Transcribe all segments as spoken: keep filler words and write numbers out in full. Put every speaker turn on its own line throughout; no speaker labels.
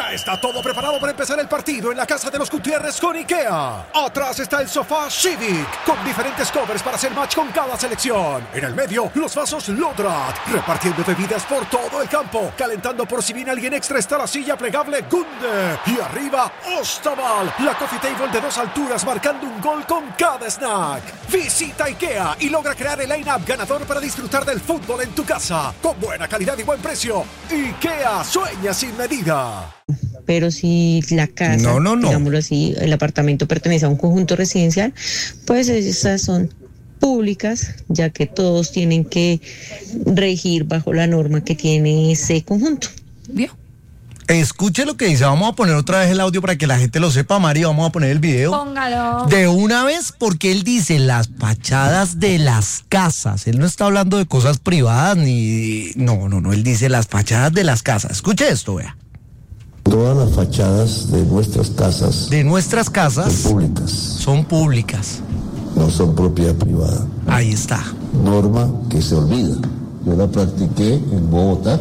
Ya está todo preparado para empezar el partido en la casa de los Gutiérrez con IKEA. Atrás está el sofá Civic, con diferentes covers para hacer match con cada selección. En el medio, los vasos Lodrat, repartiendo bebidas por todo el campo. Calentando por si viene alguien extra está la silla plegable Gunde. Y arriba, Ostaval, la coffee table de dos alturas marcando un gol con cada snack. Visita IKEA y logra crear el line-up ganador para disfrutar del fútbol en tu casa. Con buena calidad y buen precio. IKEA sueña sin medida.
Pero si la casa,
no, no, no.
digámoslo así, el apartamento pertenece a un conjunto residencial, pues esas son públicas, ya que todos tienen que regir bajo la norma que tiene ese conjunto.
¿Vio?
Escuche lo que dice, vamos a poner otra vez el audio para que la gente lo sepa, Mari, vamos a poner el video.
Póngalo.
De una vez, porque él dice las fachadas de las casas, él no está hablando de cosas privadas ni... No, no, no, él dice las fachadas de las casas. Escuche esto, vea.
Todas las fachadas de nuestras casas
De nuestras casas
son públicas,
son públicas.
no son propiedad privada.
Ahí está.
Norma que se olvida. Yo la practiqué en Bogotá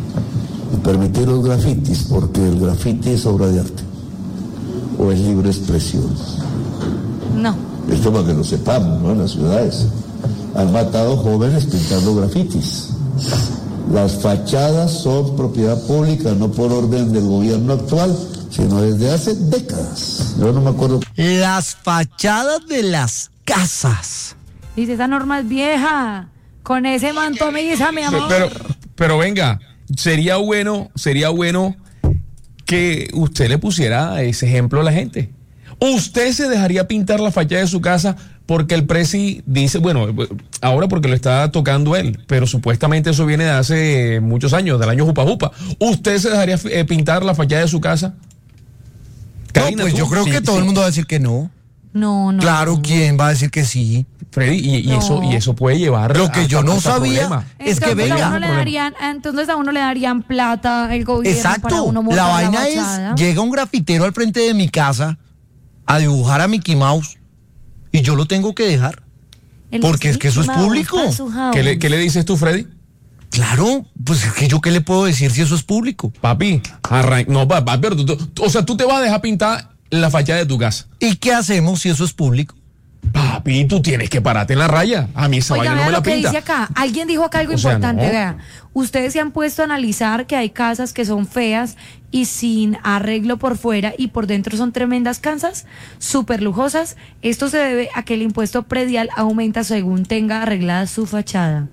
y permití los grafitis porque el grafiti es obra de arte o es libre expresión.
No.
Esto para que lo sepamos, ¿no? En las ciudades han matado jóvenes pintando grafitis. Las fachadas son propiedad pública, no por orden del gobierno actual, sino desde hace décadas. Yo no me acuerdo.
Las fachadas de las casas.
Dice, esa norma es vieja. Con ese manto misa, mi amor.
Pero, pero venga, sería bueno, sería bueno que usted le pusiera ese ejemplo a la gente. ¿Usted se dejaría pintar la fachada de su casa porque el presi dice, bueno, ahora porque lo está tocando él, pero supuestamente eso viene de hace muchos años, del año Jupa Jupa? ¿Usted se dejaría eh, pintar la fachada de su casa? Karina,
No, pues
¿tú?
yo creo
Sí,
que todo
sí.
el mundo va a decir que no.
No, no.
Claro, ¿quién va a decir que sí?
Freddy, y, y
No.
eso, y eso puede llevar
Lo que
a-
yo
a-
no
hasta
sabía
problema.
es que
Entonces, a
venga.
uno le darían, entonces a uno le darían plata el gobierno para
Exacto,
uno montar
la vaina
fachada.
es, llega un grafitero al frente de mi casa a dibujar a Mickey Mouse y yo lo tengo que dejar.
El
porque es que eso es
Mickey Mouse
público.
para su house.
¿Qué le, qué le dices tú, Freddy?
Claro, pues es que yo qué le puedo decir si eso es público.
Papi, arran- no, papá, pero tú, tú- o sea, tú te vas a dejar pintar la fachada de tu casa.
¿Y qué hacemos si eso es público?
Papi, tú tienes que pararte en la raya. A mí esa
Oiga,
vaina no
vea
me la
lo que
pinta.
dice acá. Alguien dijo acá algo
O sea,
importante,
no.
vea. Ustedes se han puesto a analizar que hay casas que son feas y sin arreglo por fuera y por dentro son tremendas casas, súper lujosas. Esto se debe a que el impuesto predial aumenta según tenga arreglada su fachada.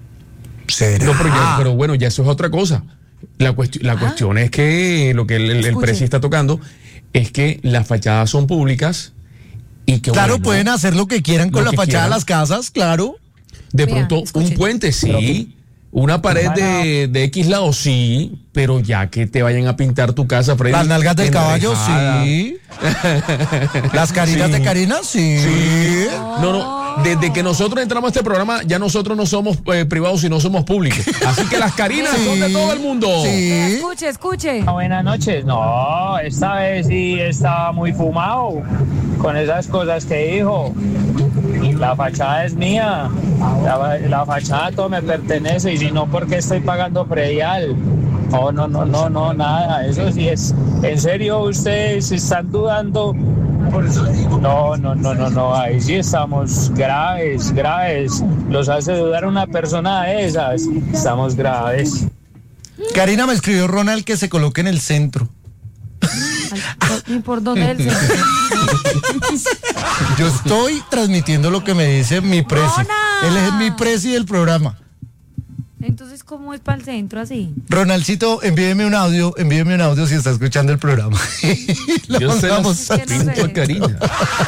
¿Será?
No, pero, ya- pero bueno, ya eso es otra cosa. La, cuesti- la cuestión es que lo que el, el, el
Escuche.
presi está tocando es que las fachadas son públicas y que
Claro,
bueno,
pueden hacer lo que quieran con
Lo
la
que
fachada de
quieran.
las casas, claro.
de
Vea,
pronto
escuche.
un puente sí, una pared de, de X lado sí, pero ya que te vayan a pintar tu casa, Freddy.
Las nalgas del caballo,
enrejada.
sí. Las caritas
Sí.
de Karina, sí.
Sí. No, no. Desde que nosotros entramos a este programa, ya nosotros no somos eh, privados, sino somos públicos. Así que las Carinas
Sí.
son de todo el mundo.
Vea,
Sí.
escuche, escuche.
Buenas noches. No, esta vez sí estaba muy fumado con esas cosas que dijo. La fachada es mía. La, la fachada todo me pertenece y si no, ¿por qué estoy pagando predial? No, no, no, no, no, nada. Eso sí es. ¿En serio ustedes están dudando? No, no, no, no, no. Ahí sí estamos graves, graves. Los hace dudar una persona de esas. Estamos graves.
Karina me escribió Ronald que se coloque en el centro.
Ay, ¿y por dónde él se...
Yo estoy transmitiendo lo que me dice mi presi.
¡Ronald!
Él es mi presi del programa.
Entonces, ¿cómo es para el centro así?
Ronaldcito, envíeme un audio, envíeme un audio si está escuchando el programa. Lo
Yo se
mandamos
las
a-
Es que no
pinto
sé.
a Karina.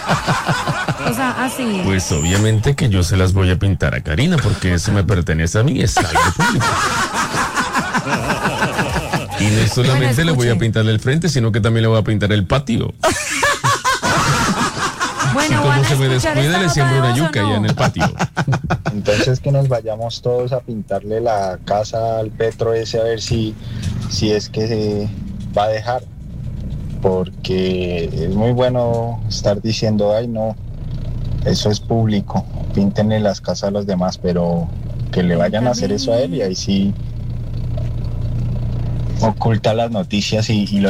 O sea, así.
Pues obviamente que yo se las voy a pintar a Karina porque eso me pertenece a mí, es algo público. Y no solamente
Bueno,
le voy a
escuche.
pintar el frente, sino que también le voy a pintar el patio. Y
Bueno,
como
¿van a
se me
escuchar
descuide,
esta
le
nota
siembro
de
una
voz o
yuca
no?
allá en el patio.
Entonces que nos vayamos todos a pintarle la casa al Petro ese a ver si, si es que se va a dejar. Porque es muy bueno estar diciendo, ay no, eso es público, píntenle las casas a los demás, pero que le vayan a hacer eso a él y ahí sí oculta las noticias y, y lo